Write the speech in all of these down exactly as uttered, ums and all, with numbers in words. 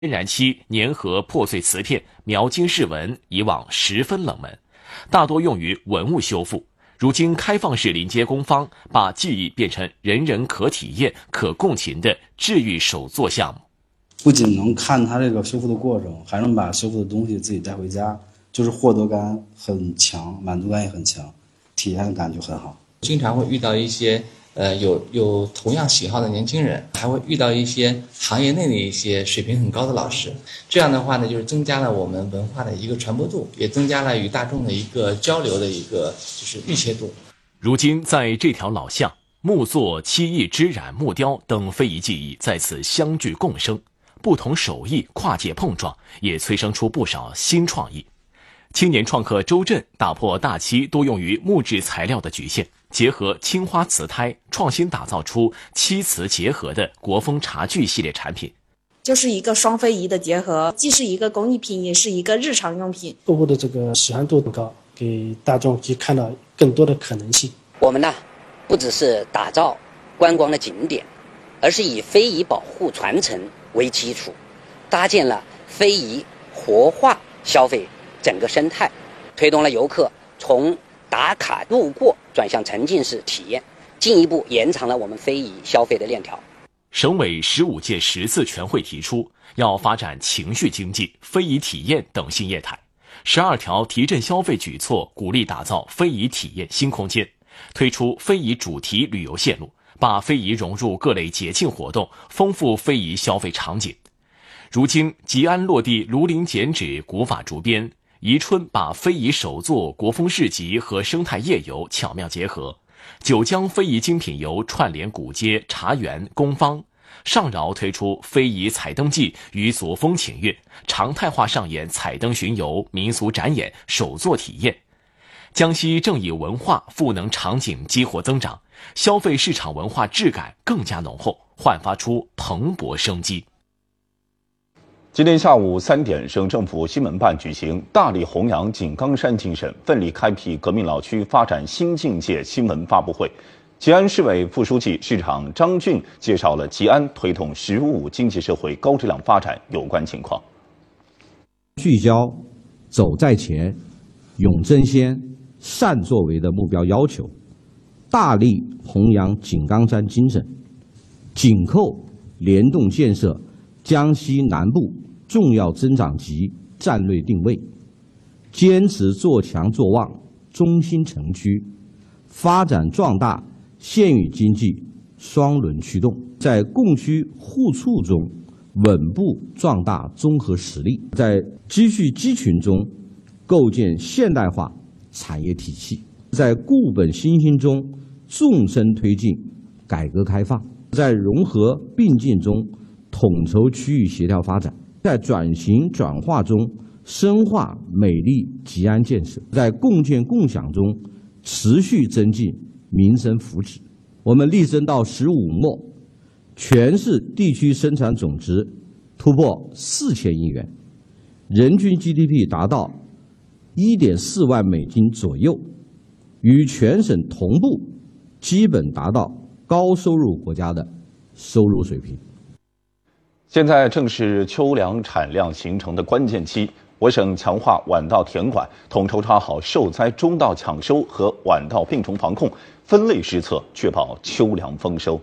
天然漆、粘合破碎瓷片、描金饰纹以往十分冷门，大多用于文物修复。如今开放式临街工坊，把技艺变成人人可体验、可共情的治愈手作项目。 不仅能看它这个修复的过程，还能把修复的东西自己带回家，就是获得感很强，满足感也很强，体验感就很好。 经常会遇到一些呃有有同样喜好的年轻人，还会遇到一些行业内的一些水平很高的老师。这样的话呢，就是增加了我们文化的一个传播度，也增加了与大众的一个交流的一个就是密切度。 如今在这条老巷，木作、漆艺、织染、木雕等非遗技艺在此相聚共生，不同手艺跨界碰撞，也催生出不少新创意。青年创客周震打破大漆多用于木质材料的局限，结合青花瓷胎，创新打造出漆瓷结合的国风茶具系列产品。 就是一个双非遗的结合，既是一个工艺品，也是一个日常用品。 客户的这个喜欢度很高，给大众去看到更多的可能性。 我们呢，不只是打造观光的景点，而是以非遗保护传承为基础，搭建了非遗活化消费整个生态，推动了游客从打卡路过转向沉浸式体验，进一步延长了我们非遗消费的链条。 省委十五届十次全会提出，要发展情绪经济、非遗体验等新业态，十二条提振消费举措鼓励打造非遗体验新空间，推出非遗主题旅游线路，把非遗融入各类节庆活动，丰富非遗消费场景。如今吉安落地庐陵剪纸古法竹编，宜春把非遗手作、国风市集和生态夜游巧妙结合，九江非遗精品游串联古街、茶园、工坊，上饶推出非遗彩灯季与左峰请乐，常态化上演彩灯巡游、民俗展演、手作体验。江西正以文化赋能场景激活增长，消费市场文化质感更加浓厚，焕发出蓬勃生机。 今天下午三点，省政府新闻办举行大力弘扬井冈山精神，奋力开辟革命老区发展新境界新闻发布会。吉安市委副书记、市长张俊介绍了吉安推动“十五五”经济社会高质量发展有关情况。 聚焦走在前、勇争先、善作为的目标要求，大力弘扬井冈山精神，紧扣联动建设江西南部重要增长极战略定位，坚持做强做旺中心城区，发展壮大县域经济双轮驱动，在供需互促中稳步壮大综合实力，在积蓄基群中构建现代化产业体系，在固本新兴中纵深推进改革开放，在融合并进中统筹区域协调发展，在转型转化中深化美丽吉安建设，在共建共享中持续增进民生福祉。我们力争到十五末，全市地区生产总值突破四千亿元，人均 G D P 达到一点四万美金左右，与全省同步，基本达到高收入国家的收入水平。 现在正是秋粮产量形成的关键期，我省强化晚稻田管，统筹抓好受灾中稻抢收和晚稻病虫防控，分类施策，确保秋粮丰收。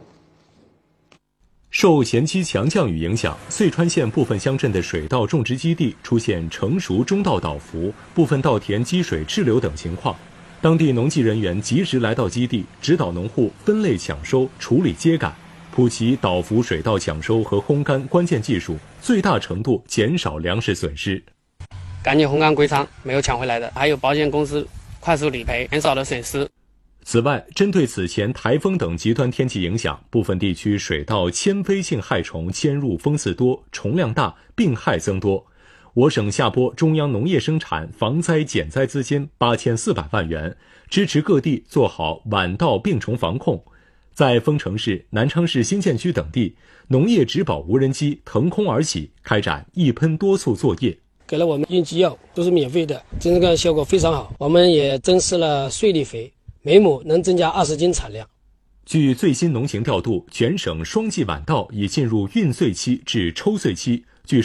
受前期强降雨影响，遂川县部分乡镇的水稻种植基地出现成熟中稻倒伏、部分稻田积水滞留等情况。当地农技人员及时来到基地，指导农户分类抢收、处理秸秆，普及倒伏水稻抢收和烘干关键技术，最大程度减少粮食损失。 赶紧烘干归仓，没有抢回来的，还有保险公司快速理赔，减少了损失。 此外，针对此前台风等极端天气影响，部分地区水稻迁飞性害虫迁入蜂刺多、虫量大、病害增多。我省下拨中央农业生产防灾减灾资金八千四百万元，支持各地做好晚稻病虫防控。在丰城市、南昌市新建区等地，农业植保无人机腾空而起，开展一喷多促作业， 给了我们应急药，都是免费的，这个效果非常好。我们也增施了穗粒肥，每亩能增加二十斤产量。 据最新农情调度，全省双季晚稻已进入孕穗期至抽穗期，